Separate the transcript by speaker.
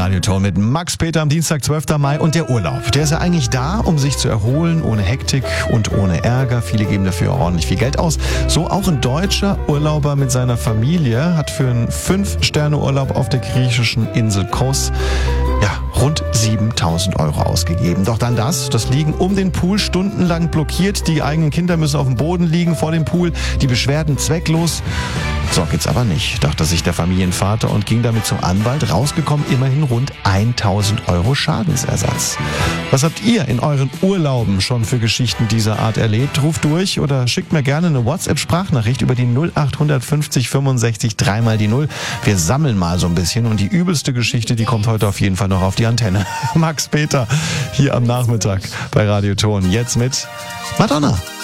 Speaker 1: Radio Ton mit Max Peter am Dienstag, 12. Mai und der Urlaub. Der ist ja eigentlich da, um sich zu erholen, ohne Hektik und ohne Ärger. Viele geben dafür ordentlich viel Geld aus. So auch ein deutscher Urlauber mit seiner Familie hat für einen 5-Sterne-Urlaub auf der griechischen Insel Kos rund 7.000 € ausgegeben. Doch dann das Liegen um den Pool stundenlang blockiert. Die eigenen Kinder müssen auf dem Boden liegen vor dem Pool. Die Beschwerden zwecklos. So geht's aber nicht, dachte sich der Familienvater und ging damit zum Anwalt. Rausgekommen immerhin rund 1.000 € Schadensersatz. Was habt ihr in euren Urlauben schon für Geschichten dieser Art erlebt? Ruft durch oder schickt mir gerne eine WhatsApp-Sprachnachricht über die 0850 65 3 die 0. Wir sammeln mal so ein bisschen und die übelste Geschichte, die kommt heute auf jeden Fall noch auf die Antenne. Max Peter hier am Nachmittag bei Radio Ton. Jetzt mit Madonna.